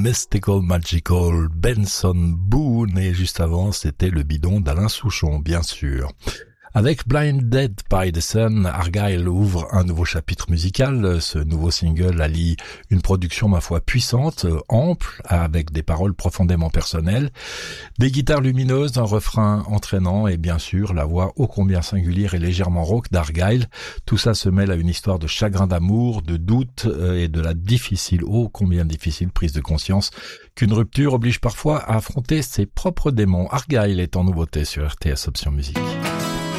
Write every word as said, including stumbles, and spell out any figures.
Mystical Magical, Benson Boone, et juste avant c'était le bidon d'Alain Souchon, bien sûr. Avec Blinded by the Sun, Argyle ouvre un nouveau chapitre musical. Ce nouveau single allie une production, ma foi, puissante, ample, avec des paroles profondément personnelles, des guitares lumineuses, un refrain entraînant et bien sûr la voix ô combien singulière et légèrement rauque d'Argyle. Tout ça se mêle à une histoire de chagrin d'amour, de doute et de la difficile, ô combien difficile prise de conscience qu'une rupture oblige parfois à affronter ses propres démons. Argyle est en nouveauté sur R T S Option Musique.